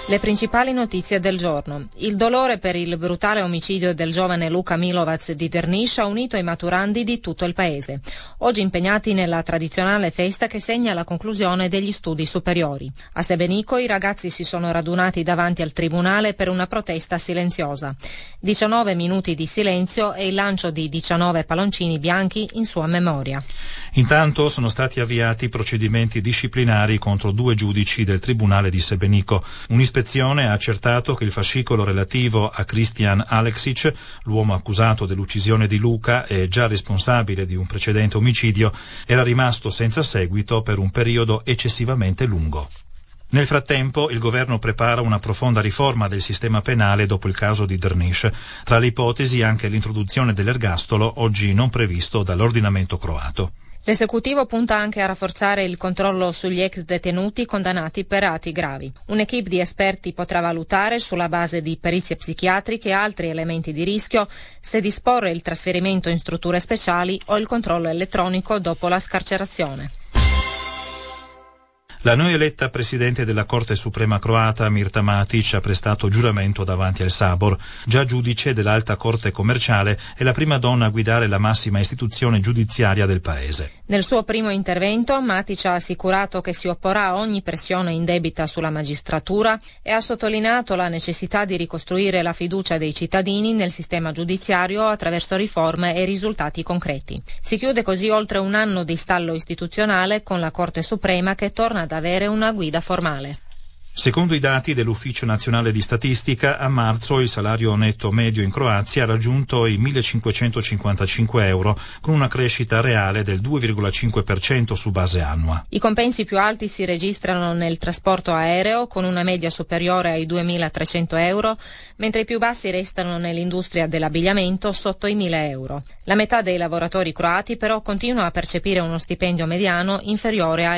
Le principali notizie del giorno. Il dolore per il brutale omicidio del giovane Luka Milovac di Drniš ha unito i maturandi di tutto il paese, oggi impegnati nella tradizionale festa che segna la conclusione degli studi superiori. A Sebenico i ragazzi si sono radunati davanti al tribunale per una protesta silenziosa. 19 minuti di silenzio e il lancio di 19 palloncini bianchi in sua memoria. Intanto sono stati avviati procedimenti disciplinari contro 2 giudici del tribunale di Sebenico. Un'ispezione ha accertato che il fascicolo relativo a Christian Aleksic, l'uomo accusato dell'uccisione di Luka e già responsabile di un precedente omicidio, era rimasto senza seguito per un periodo eccessivamente lungo. Nel frattempo il governo prepara una profonda riforma del sistema penale dopo il caso di Drniš. Tra le ipotesi anche l'introduzione dell'ergastolo, oggi non previsto dall'ordinamento croato. L'esecutivo punta anche a rafforzare il controllo sugli ex detenuti condannati per reati gravi. Un'equipe di esperti potrà valutare, sulla base di perizie psichiatriche e altri elementi di rischio, se disporre il trasferimento in strutture speciali o il controllo elettronico dopo la scarcerazione. La neoeletta presidente della Corte Suprema croata, Mirta Matić, ha prestato giuramento davanti al Sabor. Già giudice dell'Alta Corte Commerciale, è la prima donna a guidare la massima istituzione giudiziaria del paese. Nel suo primo intervento, Matić ha assicurato che si opporrà a ogni pressione indebita sulla magistratura e ha sottolineato la necessità di ricostruire la fiducia dei cittadini nel sistema giudiziario attraverso riforme e risultati concreti. Si chiude così oltre un anno di stallo istituzionale con la Corte Suprema che torna ad avere una guida formale. Secondo i dati dell'Ufficio Nazionale di Statistica, a marzo il salario netto medio in Croazia ha raggiunto i 1.555 euro, con una crescita reale del 2,5% su base annua. I compensi più alti si registrano nel trasporto aereo, con una media superiore ai 2.300 euro, mentre i più bassi restano nell'industria dell'abbigliamento, sotto i 1.000 euro. La metà dei lavoratori croati però continua a percepire uno stipendio mediano inferiore ai